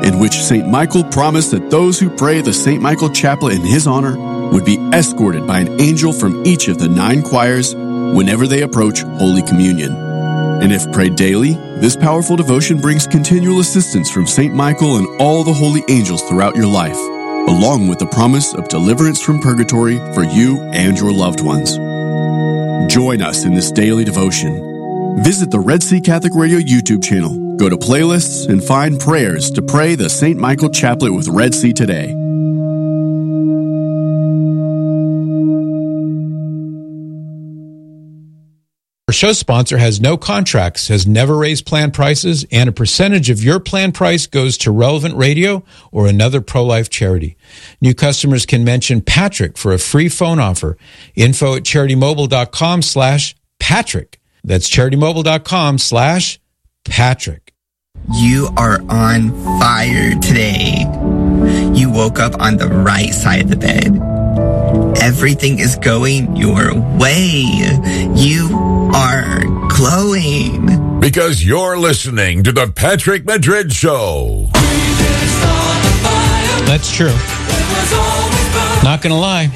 in which St. Michael promised that those who pray the St. Michael Chaplet in his honor would be escorted by an angel from each of the 9 choirs whenever they approach Holy Communion. And if prayed daily, this powerful devotion brings continual assistance from St. Michael and all the holy angels throughout your life, along with the promise of deliverance from purgatory for you and your loved ones. Join us in this daily devotion. Visit the Red Sea Catholic Radio YouTube channel, go to playlists, and find prayers to pray the St. Michael Chaplet with Red Sea today. Our show sponsor has no contracts, has never raised plan prices, and a percentage of your plan price goes to Relevant Radio or another pro-life charity. New customers can mention Patrick for a free phone offer. info@CharityMobile.com/Patrick. That's CharityMobile.com/Patrick. You are on fire today. You woke up on the right side of the bed. Everything is going your way. You are glowing. Because you're listening to the Patrick Madrid Show. That's true. Not going to lie.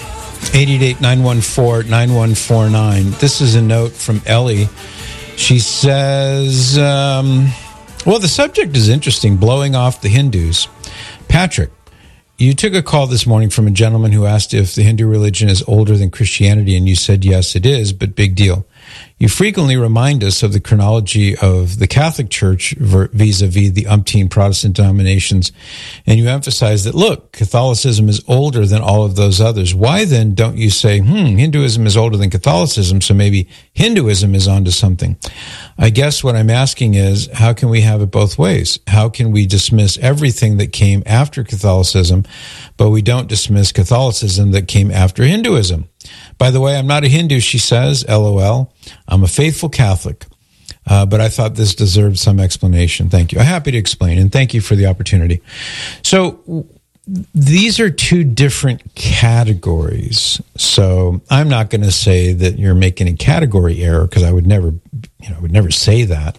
888-914-9149. This is a note from Ellie. She says, well, the subject is interesting, blowing off the Hindus. Patrick, you took a call this morning from a gentleman who asked if the Hindu religion is older than Christianity, and you said, yes, it is, but big deal. You frequently remind us of the chronology of the Catholic Church vis-a-vis the umpteen Protestant denominations, and you emphasize that, look, Catholicism is older than all of those others. Why then don't you say, Hinduism is older than Catholicism, so maybe Hinduism is onto something? I guess what I'm asking is, how can we have it both ways? How can we dismiss everything that came after Catholicism, but we don't dismiss Catholicism that came after Hinduism? By the way, I'm not a Hindu, she says, LOL. I'm a faithful Catholic, but I thought this deserved some explanation. Thank you. I'm happy to explain, and thank you for the opportunity. So these are 2 different categories. So I'm not going to say that you're making a category error, because I would never say that.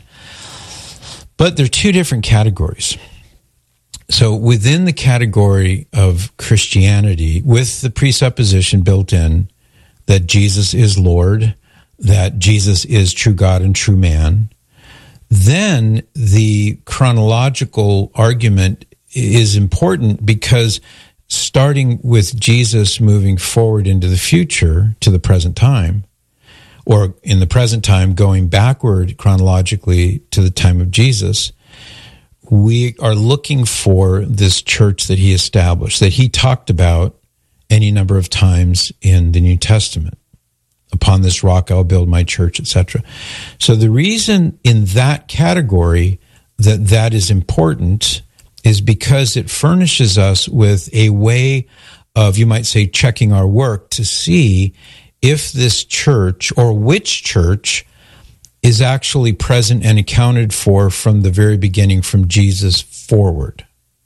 But they're 2 different categories. So within the category of Christianity, with the presupposition built in that Jesus is Lord, that Jesus is true God and true man, then the chronological argument is important, because starting with Jesus moving forward into the future to the present time, or in the present time going backward chronologically to the time of Jesus, we are looking for this church that he established, that he talked about any number of times in the New Testament. Upon this rock I'll build my church, etc. So the reason in that category that is important is because it furnishes us with a way of, you might say, checking our work to see if this church, or which church, is actually present and accounted for from the very beginning, from Jesus forward,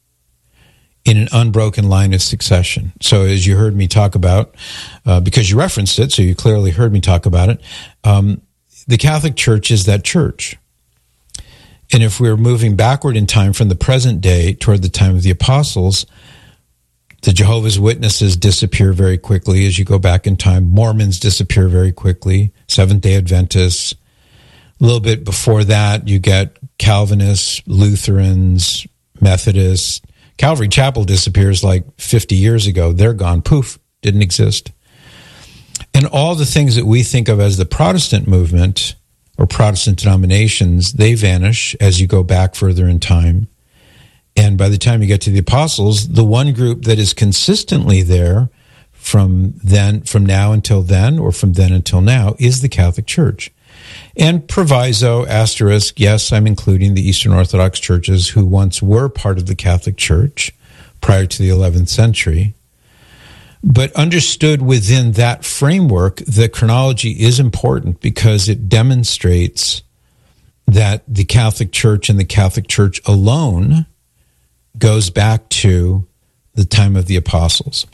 in an unbroken line of succession. So as you heard me talk about, because you referenced it, so you clearly heard me talk about it, the Catholic Church is that church. And if we're moving backward in time from the present day toward the time of the apostles, the Jehovah's Witnesses disappear very quickly as you go back in time. Mormons disappear very quickly. Seventh-day Adventists. A little bit before that, you get Calvinists, Lutherans, Methodists. Calvary Chapel disappears like 50 years ago. They're gone. Poof. Didn't exist. And all the things that we think of as the Protestant movement or Protestant denominations, they vanish as you go back further in time. And by the time you get to the apostles, the one group that is consistently there from now until then, or from then until now, is the Catholic Church. And proviso, asterisk, yes, I'm including the Eastern Orthodox churches who once were part of the Catholic Church prior to the 11th century. But understood within that framework, the chronology is important because it demonstrates that the Catholic Church and the Catholic Church alone goes back to the time of the apostles.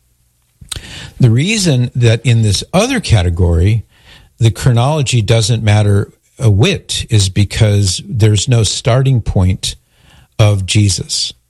The reason that in this other category, the chronology doesn't matter a whit is because there's no starting point of Jesus.